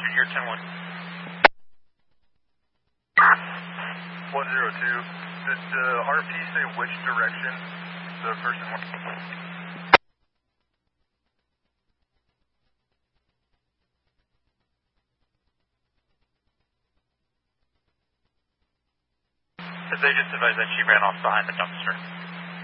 You're 10-1. 102. Did the RP say which direction the person went? They just advised that she ran off behind the dumpster.